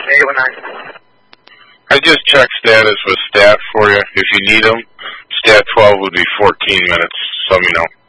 819. I just checked status with stat for you. If you need them, stat 12 would be 14 minutes. So let me know.